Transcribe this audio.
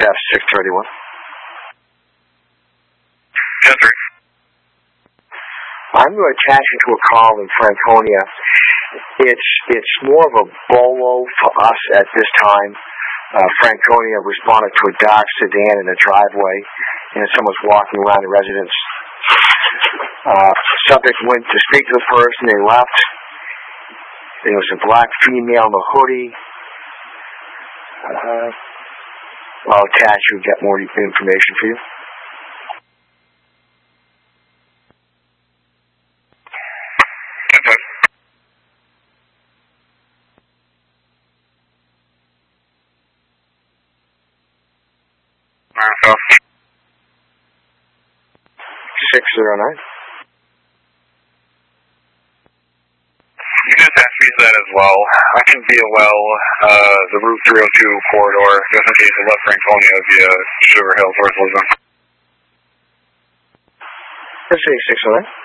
F631. 10-3. I'm going to attach you to a call in Franconia. It's more of a bolo for us at this time. Franconia responded to a dark sedan in the driveway, and someone's walking around the residence. Subject went to speak to the person, they left. There was a black female in a hoodie. I'll attach you and get more information for you. Martha. 609. You can attach me to that as well. I can VOL the Route 302 corridor, just in case I left Franconia via Sugar Hill towards Lisbon. Let's say 609.